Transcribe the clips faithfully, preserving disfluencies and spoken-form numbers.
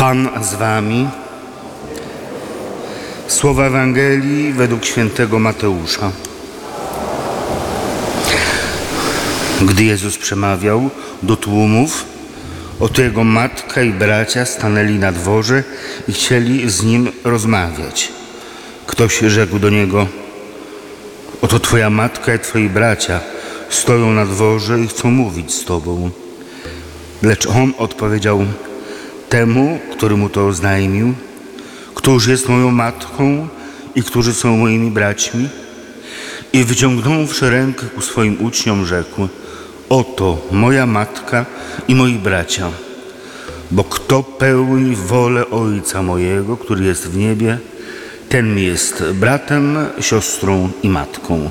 Pan z wami. Słowa Ewangelii według świętego Mateusza. Gdy Jezus przemawiał do tłumów, oto Jego matka i bracia stanęli na dworze i chcieli z Nim rozmawiać. Ktoś rzekł do Niego: oto Twoja matka i Twoi bracia stoją na dworze i chcą mówić z Tobą. Lecz On odpowiedział temu, który mu to oznajmił: któż jest moją matką i którzy są moimi braćmi? I wyciągnąwszy rękę ku swoim uczniom, rzekł: oto moja matka i moi bracia. Bo kto pełni wolę Ojca mojego, który jest w niebie, ten mi jest bratem, siostrą i matką.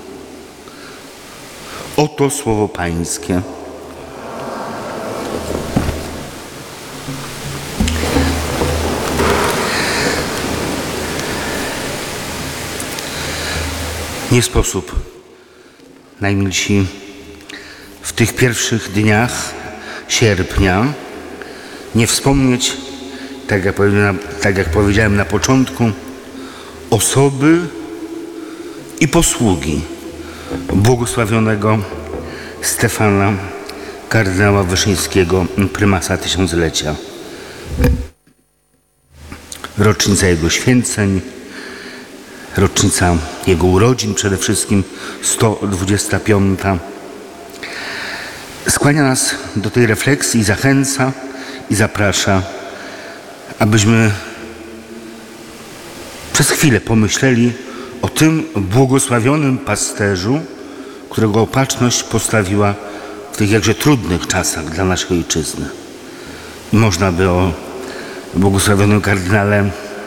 Oto słowo Pańskie. Nie sposób, najmilsi, w tych pierwszych dniach sierpnia nie wspomnieć, tak jak powiedziałem, tak jak powiedziałem na początku, osoby i posługi błogosławionego Stefana, kardynała Wyszyńskiego, prymasa tysiąclecia. Rocznica jego święceń, rocznica jego urodzin, przede wszystkim sto dwudziesta piąta. Skłania nas do tej refleksji i zachęca i zaprasza, abyśmy przez chwilę pomyśleli o tym błogosławionym pasterzu, którego opatrzność postawiła w tych jakże trudnych czasach dla naszej ojczyzny. Można by o błogosławionym kardynale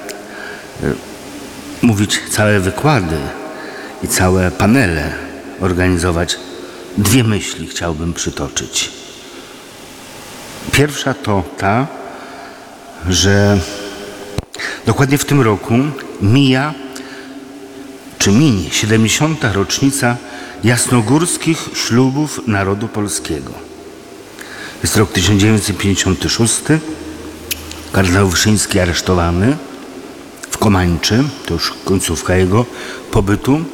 mówić całe wykłady i całe panele organizować. Dwie myśli chciałbym przytoczyć. Pierwsza to ta, że dokładnie w tym roku mija, czy minie siedemdziesiąta rocznica jasnogórskich ślubów narodu polskiego. Jest rok tysiąc dziewięćset pięćdziesiąty szósty. Kardynał Wyszyński aresztowany w Komańczy, to już końcówka jego pobytu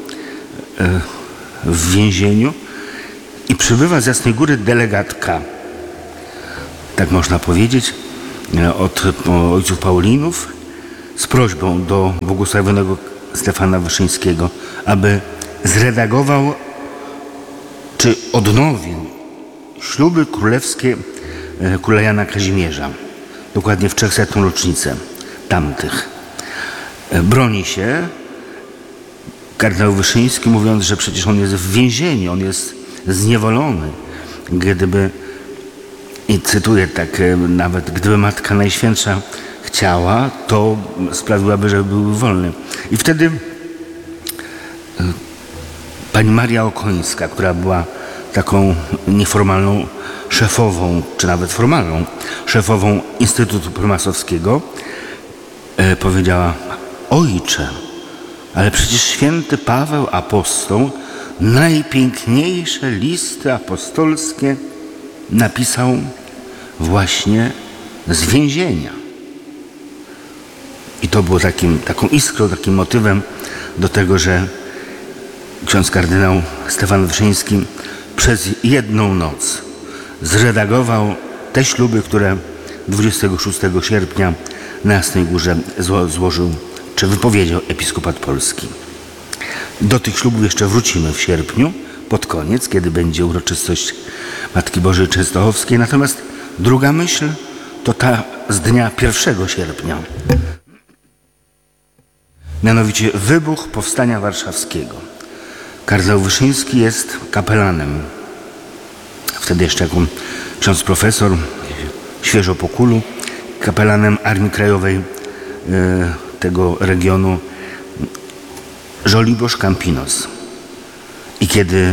w więzieniu, i przybywa z Jasnej Góry delegatka, tak można powiedzieć, od ojców Paulinów z prośbą do błogosławionego Stefana Wyszyńskiego, aby zredagował czy odnowił śluby królewskie króla Jana Kazimierza, dokładnie w trzysetną rocznicę tamtych. Broni się kardynał Wyszyński, mówiąc, że przecież on jest w więzieniu, on jest zniewolony. Gdyby, i cytuję tak, nawet gdyby Matka Najświętsza chciała, to sprawiłaby, żeby był wolny. I wtedy pani Maria Okońska, która była taką nieformalną szefową, czy nawet formalną szefową Instytutu Prymasowskiego, powiedziała: ojcze, ale przecież święty Paweł apostoł najpiękniejsze listy apostolskie napisał właśnie z więzienia. I to było takim, taką iskrą, takim motywem do tego, że ksiądz kardynał Stefan Wyszyński przez jedną noc zredagował te śluby, które dwudziestego szóstego sierpnia na Jasnej Górze zło, złożył, czy wypowiedział episkopat polski. Do tych ślubów jeszcze wrócimy w sierpniu, pod koniec, kiedy będzie uroczystość Matki Bożej Częstochowskiej. Natomiast druga myśl to ta z dnia pierwszego sierpnia. Mianowicie wybuch Powstania Warszawskiego. Kardynał Wyszyński jest kapelanem. Wtedy jeszcze jako ksiądz profesor, świeżo po kulu, kapelanem Armii Krajowej tego regionu Żoliborz Campinos. I kiedy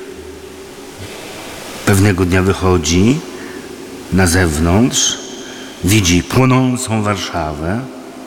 pewnego dnia wychodzi na zewnątrz, widzi płonącą Warszawę,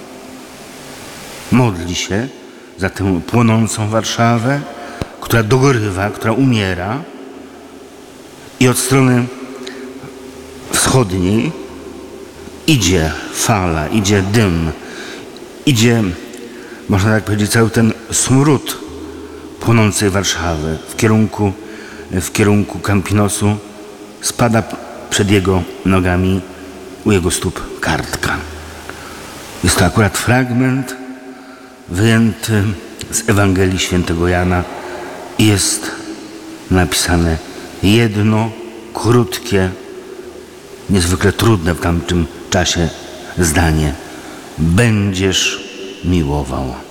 modli się za tę płonącą Warszawę, która dogorywa, która umiera, i od strony wschodniej idzie fala, idzie dym, idzie, można tak powiedzieć, cały ten smród płonącej Warszawy w kierunku, w kierunku Campinosu. Spada przed jego nogami, u jego stóp kartka. Jest to akurat fragment wyjęty z Ewangelii Świętego Jana i jest napisane jedno krótkie, niezwykle trudne w tamtym czasie zdanie: będziesz miłował.